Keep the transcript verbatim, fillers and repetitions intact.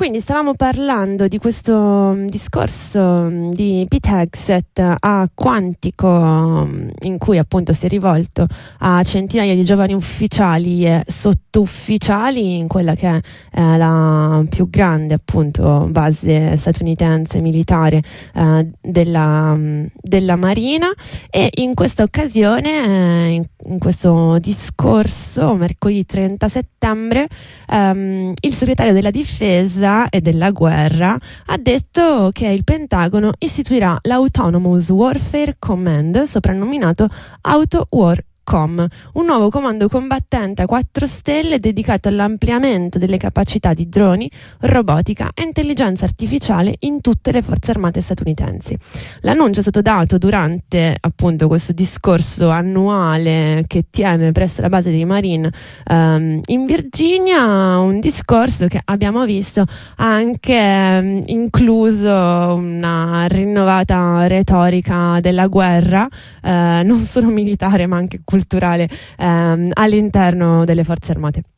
quindi stavamo parlando di questo discorso di Pete Hegseth a Quantico, in cui appunto si è rivolto a centinaia di giovani ufficiali e sottufficiali in quella che è eh, la più grande appunto base statunitense militare eh, della, della Marina. E in questa occasione, eh, in, in questo discorso, mercoledì trenta settembre, ehm, il segretario della difesa e della guerra ha detto che il Pentagono istituirà l'Autonomous Warfare Command, soprannominato Auto War Com, un nuovo comando combattente a quattro stelle dedicato all'ampliamento delle capacità di droni, robotica e intelligenza artificiale in tutte le forze armate statunitensi. L'annuncio è stato dato durante appunto questo discorso annuale che tiene presso la base dei Marine um, in Virginia, un discorso che abbiamo visto ha anche um, incluso una rinnovata retorica della guerra, uh, non solo militare ma anche culturale ehm, all'interno delle forze armate.